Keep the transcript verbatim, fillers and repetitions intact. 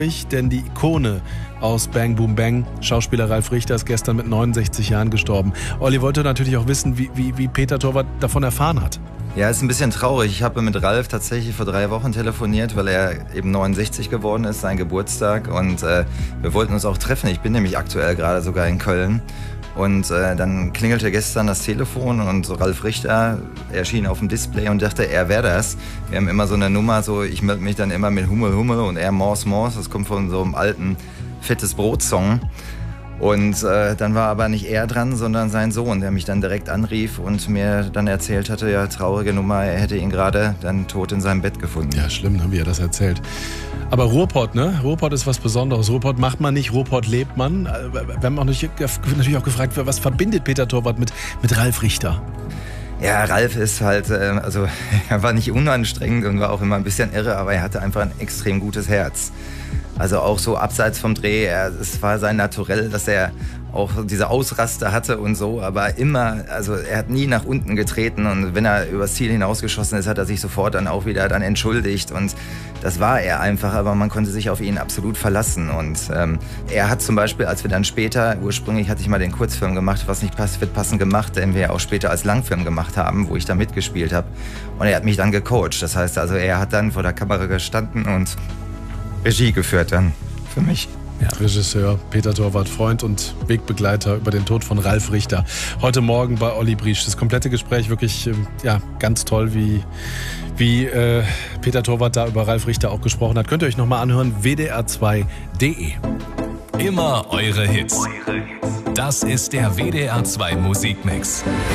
Denn die Ikone aus Bang Boom Bang, Schauspieler Ralf Richter, ist gestern mit neunundsechzig Jahren gestorben. Olli wollte natürlich auch wissen, wie, wie, wie Peter Torwart davon erfahren hat. Ja, ist ein bisschen traurig. Ich habe mit Ralf tatsächlich vor drei Wochen telefoniert, weil er eben neunundsechzig geworden ist, sein Geburtstag. Und äh, wir wollten uns auch treffen. Ich bin nämlich aktuell gerade sogar in Köln. Und äh, dann klingelte gestern das Telefon und Ralf Richter erschien auf dem Display und dachte, er wäre das. Wir haben immer so eine Nummer, so ich melde mich dann immer mit Hummel Hummel und er Mors Mors. Das kommt von so einem alten Fettes Brot-Song. Und äh, dann war aber nicht er dran, sondern sein Sohn, der mich dann direkt anrief und mir dann erzählt hatte, ja, traurige Nummer, er hätte ihn gerade dann tot in seinem Bett gefunden. Ja, schlimm, haben wir ja das erzählt. Aber Ruhrpott, ne? Ruhrpott ist was Besonderes. Ruhrpott macht man nicht, Ruhrpott lebt man. Wir haben auch nicht, natürlich auch gefragt, was verbindet Peter Torwart mit, mit Ralf Richter? Ja, Ralf ist halt, äh, also er war nicht unanstrengend und war auch immer ein bisschen irre, aber er hatte einfach ein extrem gutes Herz. Also auch so abseits vom Dreh, er, es war sein Naturell, dass er auch diese Ausraster hatte und so, aber immer, also er hat nie nach unten getreten und wenn er übers Ziel hinausgeschossen ist, hat er sich sofort dann auch wieder dann entschuldigt und das war er einfach, aber man konnte sich auf ihn absolut verlassen und ähm, er hat zum Beispiel, als wir dann später, ursprünglich hatte ich mal den Kurzfilm gemacht, was nicht passt, wird passend gemacht, den wir auch später als Langfilm gemacht haben, wo ich da mitgespielt habe und er hat mich dann gecoacht, das heißt also, er hat dann vor der Kamera gestanden und Regie geführt dann für mich. Ja, Regisseur Peter Torwart, Freund und Wegbegleiter über den Tod von Ralf Richter. Heute Morgen bei Olli Briesch. Das komplette Gespräch wirklich ja, ganz toll, wie, wie äh, Peter Torwart da über Ralf Richter auch gesprochen hat. Könnt ihr euch nochmal anhören, w d r zwei punkt d e. Immer eure Hits. Das ist der W D R zwei Musikmix.